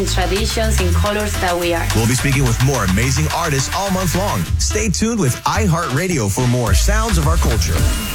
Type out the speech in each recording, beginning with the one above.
traditions and colors that we are. We'll be speaking with more amazing artists all month long. Stay tuned with iHeartRadio for more sounds of our culture.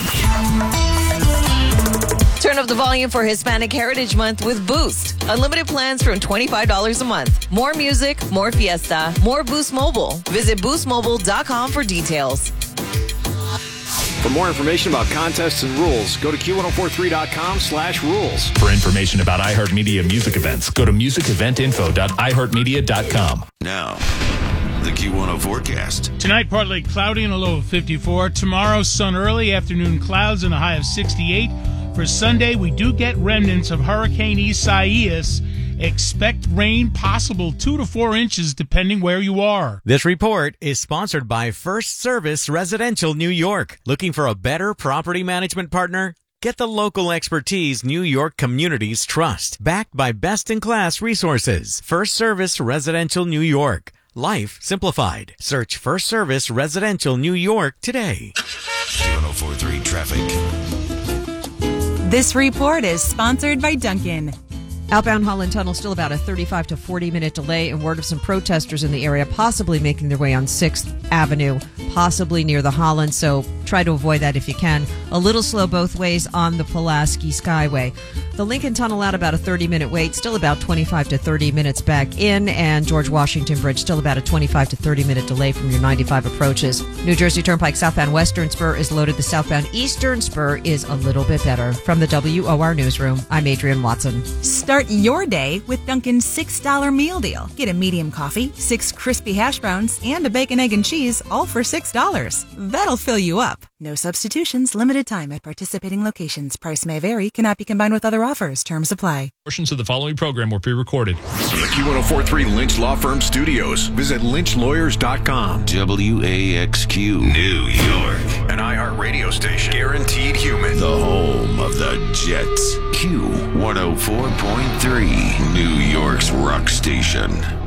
Turn up the volume for Hispanic Heritage Month with Boost. Unlimited plans from $25 a month. More music, more fiesta, more Boost Mobile. Visit boostmobile.com for details. For more information about contests and rules, go to Q1043.com/rules. For information about iHeartMedia music events, go to musiceventinfo.iheartmedia.com. Now, the Q10 forecast. Tonight, partly cloudy and a low of 54. Tomorrow, sun early, afternoon clouds and a high of 68. For Sunday, we do get remnants of Hurricane Isaias. Expect rain, possible 2 to 4 inches, depending where you are. This report is sponsored by First Service Residential New York. Looking for a better property management partner? Get the local expertise New York communities trust. Backed by best-in-class resources. First Service Residential New York. Life simplified. Search First Service Residential New York today. Q1043 traffic. This report is sponsored by Dunkin'. Outbound Holland Tunnel still about a 35 to 40-minute delay, and word of some protesters in the area possibly making their way on 6th Avenue, possibly near the Holland, so try to avoid that if you can. A little slow both ways on the Pulaski Skyway. The Lincoln Tunnel out about a 30-minute wait, still about 25 to 30 minutes back in, and George Washington Bridge still about a 25 to 30-minute delay from your 95 approaches. New Jersey Turnpike southbound Western Spur is loaded. The southbound Eastern Spur is a little bit better. From the WOR Newsroom, I'm Adrienne Watson. Start your day with Dunkin's $6 meal deal. Get a medium coffee, 6 crispy hash browns, and a bacon, egg, and cheese, all for $6. That'll fill you up. No substitutions, limited time at participating locations. Price may vary, cannot be combined with other offers. Terms apply. Portions of the following program were pre-recorded. From the Q1043 Lynch Law Firm Studios, visit lynchlawyers.com. WAXQ New York. An iHeart radio station. Guaranteed human. The home of the Jets. Q104.3, New York's rock station.